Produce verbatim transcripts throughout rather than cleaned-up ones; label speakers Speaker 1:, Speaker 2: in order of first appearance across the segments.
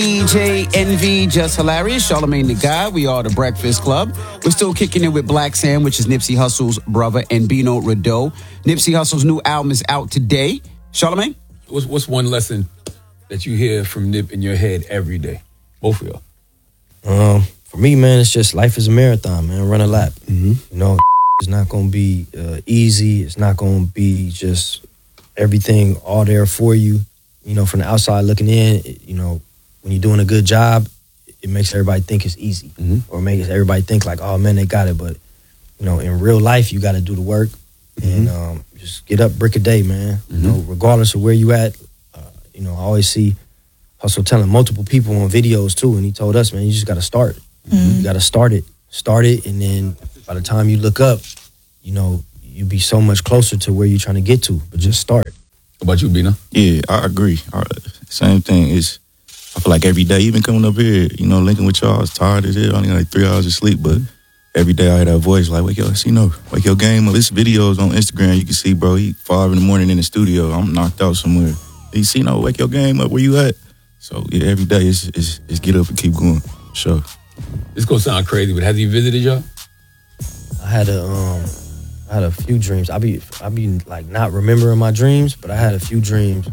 Speaker 1: D J Envy, Just Hilarious, Charlamagne the God. We are the Breakfast Club. We're still kicking it with Black Sam, which is Nipsey Hussle's brother, and Bino Rideau. Nipsey Hussle's new album is out today. Charlamagne?
Speaker 2: What's, what's one lesson that you hear from Nip in your head every day? Both of y'all.
Speaker 3: Um, for me, man, it's just life is a marathon, man. Run a lap.
Speaker 1: Mm-hmm.
Speaker 3: You know, it's not going to be uh, easy. It's not going to be just everything all there for you. You know, from the outside looking in, you know, when you're doing a good job, it makes everybody think it's easy.
Speaker 1: Mm-hmm.
Speaker 3: Or makes everybody think like, oh, man, they got it. But, you know, in real life, you got to do the work.
Speaker 1: Mm-hmm.
Speaker 3: And um, just get up brick a day, man.
Speaker 1: Mm-hmm.
Speaker 3: You know, regardless of where you at. Uh, you know, I always see Hustle telling multiple people on videos, too. And he told us, man, you just got to start.
Speaker 4: Mm-hmm.
Speaker 3: You got to start it. Start it. And then by the time you look up, you know, you'll be so much closer to where you're trying to get to. But just start.
Speaker 2: How about you, Bino?
Speaker 5: Yeah, I agree. I, same thing. Is I feel like every day, even coming up here, you know, linking with y'all, I was tired as hell. I only got like three hours of sleep, but every day I hear that voice like, wake your, you know, wake your game up. This videos on Instagram, you can see, bro, he five in the morning in the studio. I'm knocked out somewhere. You see, no, wake your game up. Where you at? So yeah, every day is is is get up and keep going. Sure.
Speaker 2: This gonna sound crazy, but has he visited y'all?
Speaker 3: I had a um, I had a few dreams. I be I be like not remembering my dreams, but I had a few dreams,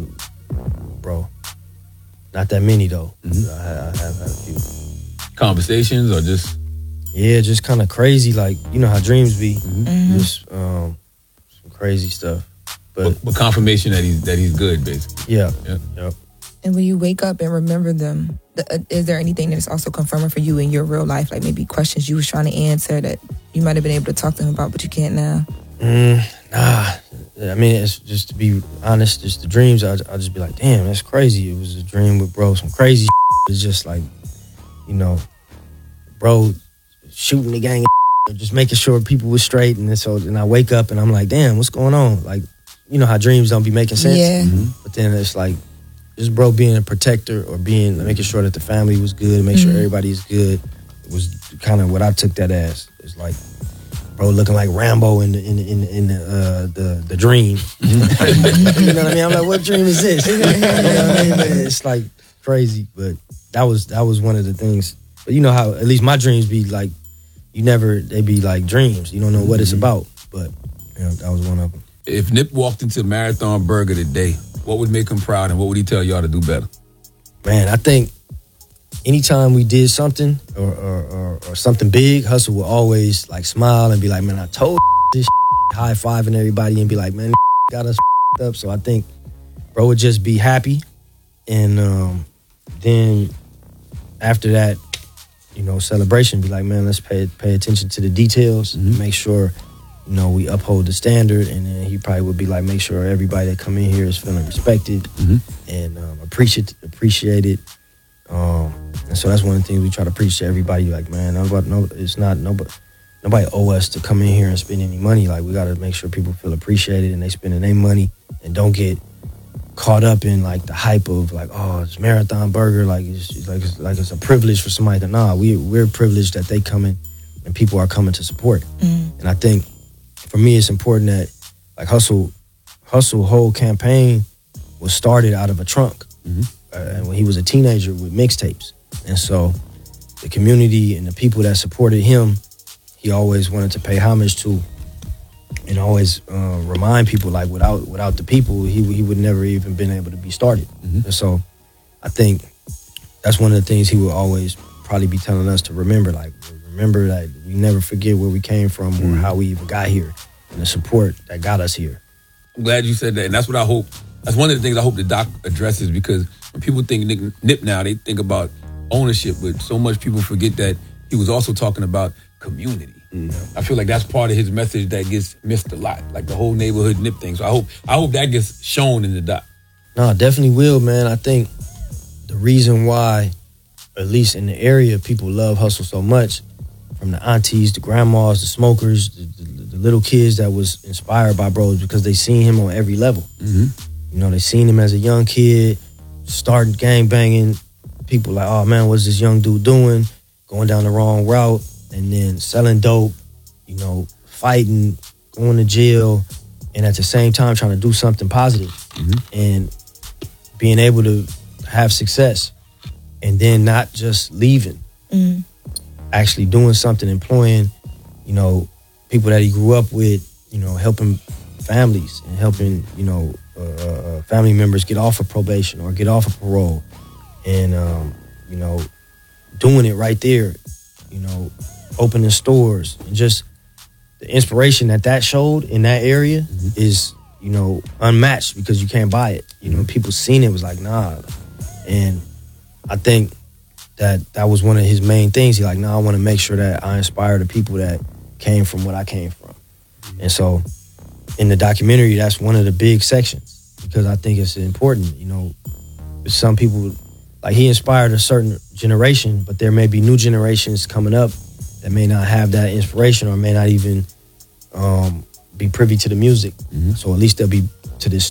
Speaker 3: bro. Not that many though.
Speaker 2: Mm-hmm.
Speaker 3: I, I have had a few
Speaker 2: conversations or just
Speaker 3: yeah, just kind of crazy. Like you know how dreams be,
Speaker 4: Mm-hmm.
Speaker 3: just um, some crazy stuff. But,
Speaker 2: but, but confirmation that he's that he's good, basically.
Speaker 3: Yeah,
Speaker 2: yeah.
Speaker 3: Yep.
Speaker 4: And when you wake up and remember them, the, uh, is there anything that's also confirming for you in your real life? Like maybe questions you was trying to answer that you might have been able to talk to him about, but you can't now?
Speaker 3: Mm, nah. I mean, it's just to be honest, just the dreams, I, I'll just be like, damn, that's crazy. It was a dream with bro, some crazy shit. It's just like, you know, bro shooting the gang, just making sure people were straight. And then so, and I wake up and I'm like, damn, what's going on? Like, you know how dreams don't be making sense?
Speaker 4: Yeah.
Speaker 3: Mm-hmm. But then it's like, just bro being a protector or being making sure that the family was good, make
Speaker 4: mm-hmm.
Speaker 3: sure everybody's good was kind of what I took that as. It's like bro looking like Rambo in the in the, in the, in the, uh, the, the dream. You know what I mean? I'm like, what dream is this? You know what I mean? It's like crazy, but that was that was one of the things. But you know how at least my dreams be like, you never they be like dreams. You don't know what it's about, but you know that was one of them.
Speaker 2: If Nip walked into Marathon Burger today, what would make him proud and what would he tell y'all to do better?
Speaker 3: Man, I think anytime we did something or, or, or, or something big, Hustle would always like smile and be like, man, I told this shit, high-fiving everybody and be like, man, got us up. So I think bro would just be happy. And um, then after that, you know, celebration, be like, man, let's pay pay attention to the details mm-hmm. and make sure, you know, we uphold the standard. And then he probably would be like, make sure everybody that come in here is feeling respected mm-hmm. and um, appreciate, appreciated. Um, and so that's one of the things we try to preach to everybody. Like, man, nobody, no, it's not nobody, nobody owe us to come in here and spend any money. Like, we got to make sure people feel appreciated and they spending their money and don't get caught up in like the hype of like, oh, it's Marathon Burger. Like, it's, it's like it's like it's a privilege for somebody to nah. We we're privileged that they coming and people are coming to support. Mm. And I think for me, it's important that like Hustle, Hustle whole campaign was started out of a trunk. Mm-hmm. Uh, and when he was a teenager with mixtapes. And so the community and the people that supported him, he always wanted to pay homage to and always uh, remind people like without without the people, he he would never even been able to be started. Mm-hmm. And so I think that's one of the things he would always probably be telling us to remember, like remember that we never forget where we came from mm-hmm. or how we even got here and the support that got us here.
Speaker 2: I'm glad you said that. And that's what I hope, that's one of the things I hope the doc addresses, because when people think Nip, Nip now, they think about ownership, but so much people forget that he was also talking about community. Mm-hmm. I feel like that's part of his message that gets missed a lot, like the whole neighborhood Nip thing. So I hope I hope that gets shown in the doc.
Speaker 3: No, definitely will, man. I think the reason why, at least in the area, people love Hustle so much, from the aunties, the grandmas, the smokers, the, the, the little kids that was inspired by bro, is because they seen him on every level. Mm-hmm. You know, they seen him as a young kid, starting gang banging. People like, oh man, what's this young dude doing? Going down the wrong route, and then selling dope, you know, fighting, going to jail, and at the same time trying to do something positive. Mm-hmm. And being able to have success. and then not just leaving,
Speaker 4: Mm.
Speaker 3: actually doing something, employing, you know, people that he grew up with, you know, helping families and helping, you know, uh, uh, family members get off of probation or get off of parole, and um, you know, doing it right there, you know, opening stores, and just the inspiration that that showed in that area mm-hmm. is, you know, unmatched because you can't buy it. You know, people seen it, was like, nah. And I think that that was one of his main things. He like, nah, I want to make sure that I inspire the people that came from what I came from. Mm-hmm. And so in the documentary, that's one of the big sections because I think it's important. You know, some people, like he inspired a certain generation, but there may be new generations coming up that may not have that inspiration or may not even um, be privy to the music. Mm-hmm. So at least they'll be to this